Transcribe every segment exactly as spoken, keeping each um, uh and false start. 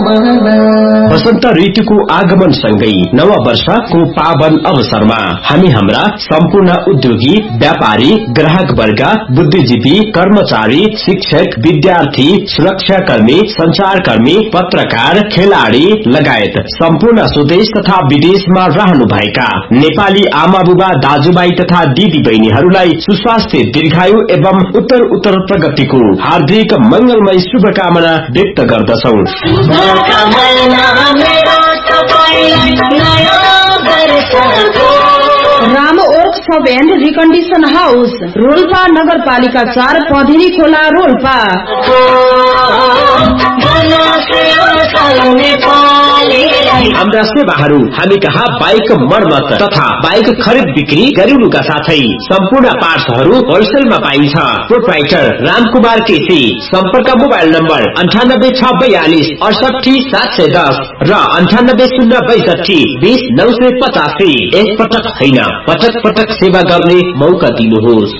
वसन्त ऋतुको आगमन सँगै नव वर्षको पावन अवसरमा हामी हाम्रा सम्पूर्ण उद्योगी, व्यापारी, ग्राहक वर्ग, बुद्धिजीवी, कर्मचारी, शिक्षक, विद्यार्थी, सुरक्षाकर्मी, संचारकर्मी, पत्रकार, खेलाडी लगायत सम्पूर्ण स्वदेश तथा विदेशमा रहनुभएका नेपाली आमा बुबा, दाजुभाइ तथा दिदी बहिनीहरूलाई सुस्वास्थ्य, दीर्घायु एवं उत्तर उत्तर प्रगतिको हार्दिक मंगलमय शुभकामना व्यक्त गर्दछौं। रामो orc sub and recondition house, Rolpa नगरपालिका चार, पधेरी खोला, रोल्पा। हाम्रा सेवाहरू हामी कहाँ बाइक मर्मत तथा बाइक खरिद बिक्री गरिनुका साथै सम्पूर्ण पार्ट्सहरू होलसेलमा पाइन्छ। प्रोप्राइटर रामकुमार केसी। सम्पर्क मोबाइल नम्बर अन्ठानब्बे छ बयालिस अडसठी सात सय दस र अन्ठानब्बे शून्य बैसठी बीस नौ सय पचासी। एक पटक होइन, पटक पटक सेवा गर्ने मौका दिनुहोस्।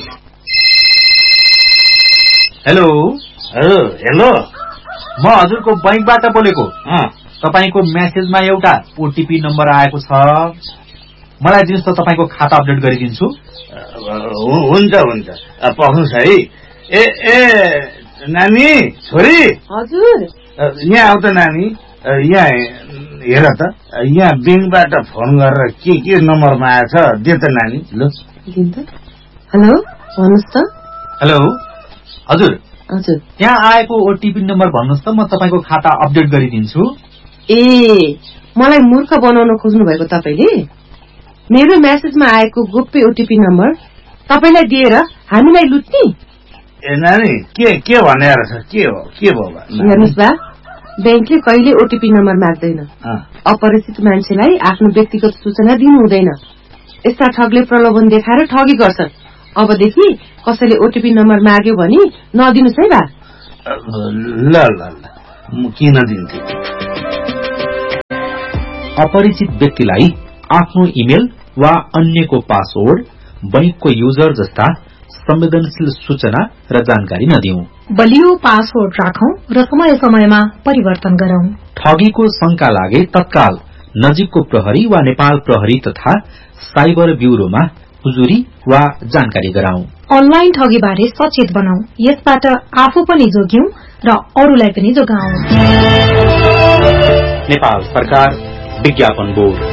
हेलो हेलो, म हजुरको बैंकबाट बोलेको। तपाईको मेसेजमा एउटा ओटीपी नम्बर आएको छ, मलाई दिनुहोस् त, तपाईको खाता अपडेट गरिदिन्छु। हुन्छ हुन्छ, पख्नुहोस् है। ए ए नानी, छोरी। हजुर, यहाँ आऊ त नानी। यहाँ हेर त, यहाँ ब्याङ्कबाट फोन गरेर के के नम्बरमा आएछ, दे त नानी। ल हेलो, भन्नुहोस् त। हेलो हजुर, हजुर, त्यहाँ आएको ओटीपी नम्बर भन्नुहोस् त, म तपाईको खाता अपडेट गरिदिन्छु। ए, मलाई मूर्ख बनाउन खोज्नु भएको तपाईले? मेरो मेसेजमा आएको गोप्य ओटीपी नम्बर तपाईलाई दिएर हामीलाई लुट्ने? ए नानी, के के भनेर छ? के हो के भयो? हेर्नुस् बा, ब्याङ्कले कहिले ओटीपी नम्बर माग्दैन। अपरिचित मान्छेलाई आफ्नो व्यक्तिगत सूचना दिनु हुँदैन। यस्ता ठगले प्रलोभन देखाएर ठगी गर्छन्। अबदेखि कसैले ओटीपी नम्बर माग्यो भने नदिनुस् है बा। ल ल ल, म किन दिन्छु? अपरिचित व्यक्तिलाई आफ्नो इमेल वा अन्यको पासवर्ड, बैंकको युजर जस्ता संवेदनशील सूचना र जानकारी नदिऊ। बलियो पासवर्ड राखौं र समय समयमा परिवर्तन गरौं। ठगीको शंका लागे तत्काल नजिकको प्रहरी वा नेपाल प्रहरी तथा साइबर ब्यूरोमा हुजुरी वा जानकारी गराउँ। अनलाइन ठगी बारे सचेत बनाऊ, यसबाट आफू पनि जोग्यौं र अरूलाई पनि जोगाऊ। नेपाल सरकार विज्ञापन बोर्ड।